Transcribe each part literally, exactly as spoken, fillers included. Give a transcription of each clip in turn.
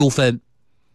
纠纷。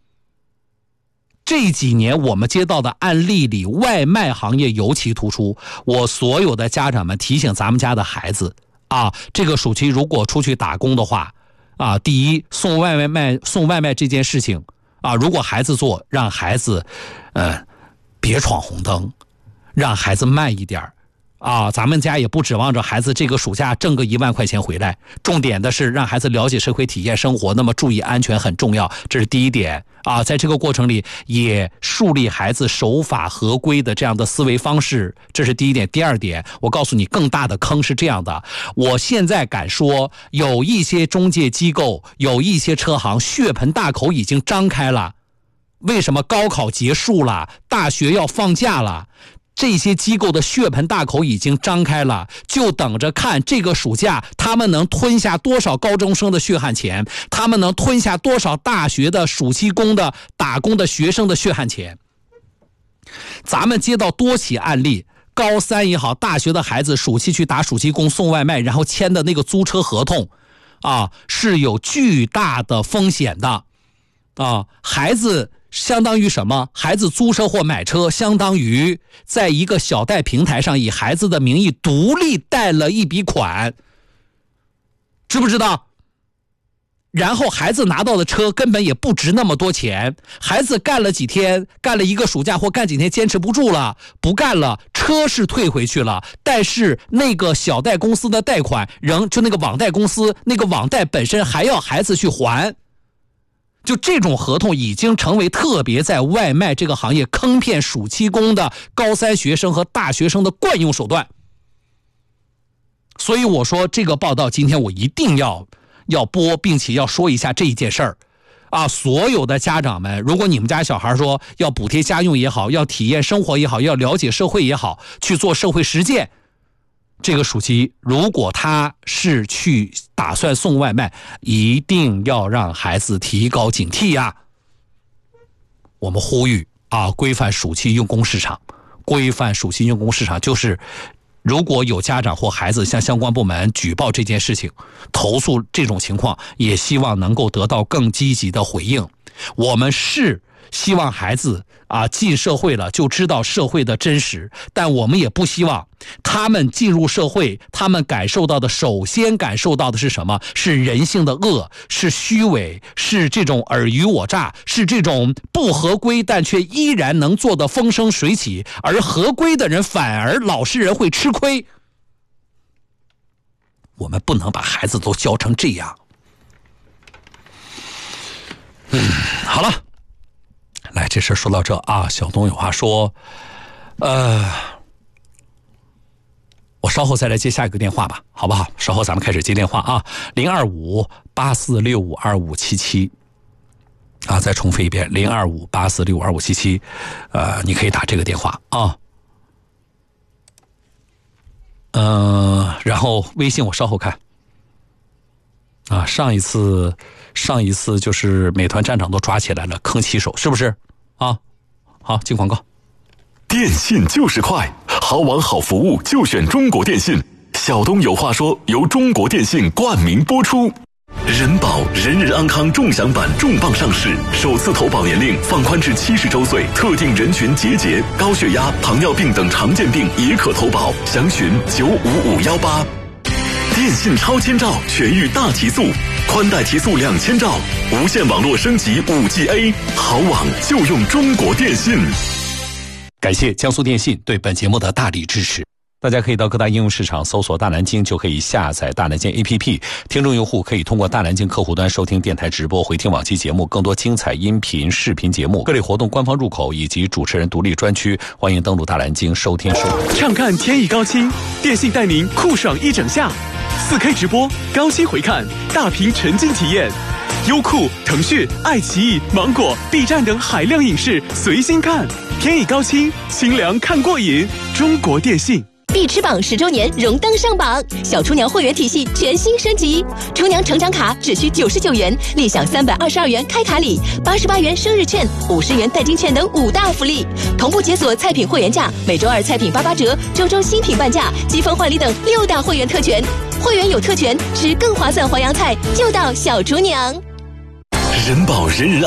这几年我们接到的案例里，外卖行业尤其突出。我所有的家长们提醒咱们家的孩子啊，这个暑期如果出去打工的话啊，第一，送外卖送外卖这件事情啊，如果孩子做，让孩子呃别闯红灯，让孩子慢一点啊，咱们家也不指望着孩子这个暑假挣个一万块钱回来，重点的是让孩子了解社会、体验生活，那么注意安全很重要，这是第一点啊。在这个过程里也树立孩子守法合规的这样的思维方式，这是第一点。第二点，我告诉你更大的坑是这样的，我现在敢说有一些中介机构，有一些车行血盆大口已经张开了。为什么？高考结束了，大学要放假了，这些机构的血盆大口已经张开了，就等着看这个暑假他们能吞下多少高中生的血汗钱，他们能吞下多少大学的暑期工的打工的学生的血汗钱。咱们接到多起案例，高三也好，大学的孩子暑期去打暑期工送外卖，然后签的那个租车合同啊，是有巨大的风险的啊，孩子相当于什么？孩子租车或买车，相当于在一个小贷平台上以孩子的名义独立贷了一笔款，知不知道？然后孩子拿到的车根本也不值那么多钱，孩子干了几天，干了一个暑假或干几天坚持不住了，不干了，车是退回去了，但是那个小贷公司的贷款仍就那个网贷公司那个网贷本身还要孩子去还。就这种合同已经成为特别在外卖这个行业坑骗暑期工的高三学生和大学生的惯用手段。所以我说这个报道今天我一定要要播，并且要说一下这一件事儿啊！所有的家长们，如果你们家小孩说要补贴家用也好，要体验生活也好，要了解社会也好，去做社会实践，这个暑期如果他是去打算送外卖，一定要让孩子提高警惕呀、啊！我们呼吁啊，规范暑期用工市场，规范暑期用工市场，就是如果有家长或孩子向相关部门举报这件事情，投诉这种情况，也希望能够得到更积极的回应。我们是希望孩子啊进社会了就知道社会的真实，但我们也不希望他们进入社会，他们感受到的首先感受到的是什么？是人性的恶，是虚伪，是这种尔虞我诈，是这种不合规但却依然能做得风生水起，而合规的人反而老实人会吃亏。我们不能把孩子都教成这样。嗯，好了，来，这事说到这啊，小东有话说，呃，我稍后再来接下一个电话吧，好不好？稍后咱们开始接电话啊，零二五八四六五二五七七，啊，再重复一遍，零二五八四六五二五七七，呃，你可以打这个电话啊，呃，然后微信我稍后看，啊，上一次。上一次就是美团站长都抓起来了，坑骑手是不是啊？好，进广告。 电信就是快，好网好服务就选中国电信。小东有话说，由中国电信冠名播出。人保人人安康重享版重磅上市，首次投保年龄放宽至七十周岁，特定人群结节、高血压、糖尿病等常见病也可投保，详询九五五幺八。电信超千兆全域大提速，宽带提速两千兆，无线网络升级 五 G A， 好网就用中国电信。 感谢江苏电信对本节目的大力支持。大家可以到各大应用市场搜索大南京，就可以下载大南京 A P P。听众用户可以通过大南京客户端收听电台直播、回听往期节目，更多精彩音频、视频节目、各类活动官方入口以及主持人独立专区，欢迎登录大南京收听收看。 畅看天意高清，电信带您酷爽一整夏。四 K 直播，高清回看，大屏沉浸体验。优酷、腾讯、爱奇艺、芒果、B 站等海量影视随心看，天意高清，清凉看过瘾。中国电信。 必吃榜十周年荣登上榜，小厨娘会员体系全新升级，厨娘成长卡只需九十九元，立享三百二十二元开卡礼、八十八元生日券、五十元代金券等五大福利，同步解锁菜品会员价，每周二菜品八八折，周周新品半价，积分换礼等六大会员特权。会员有特权，吃更划算淮扬菜就到小厨娘。 人保人人